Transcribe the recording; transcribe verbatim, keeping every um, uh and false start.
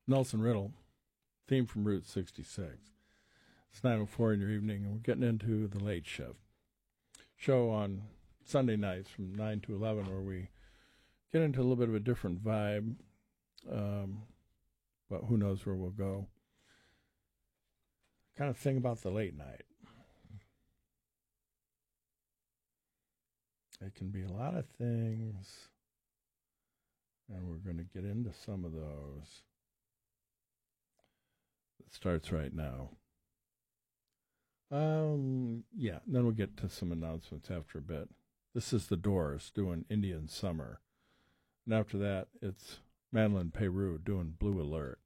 Nelson Riddle, theme from Route sixty-six. It's nine oh four in your evening, and we're getting into the late shift show on Sunday nights from nine to eleven, where we get into a little bit of a different vibe, um, but who knows where we'll go. Kind of thing about the late night. It can be a lot of things, and we're going to get into some of those. It starts right now. Um, yeah, then we'll get to some announcements after a bit. This is the Doors doing Indian Summer. And after that, it's Madeline Peru doing Blue Alert.